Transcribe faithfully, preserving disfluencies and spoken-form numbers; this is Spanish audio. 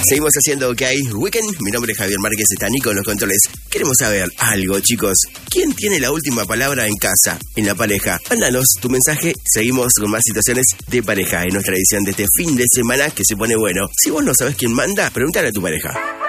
Seguimos haciendo OK Weekend. Mi nombre es Javier Márquez, está Nico en los controles. Queremos saber algo, chicos. ¿Quién tiene la última palabra en casa, en la pareja? Mándanos tu mensaje. Seguimos con más situaciones de pareja en nuestra edición de este fin de semana que se pone bueno. Si vos no sabés quién manda, pregúntale a tu pareja.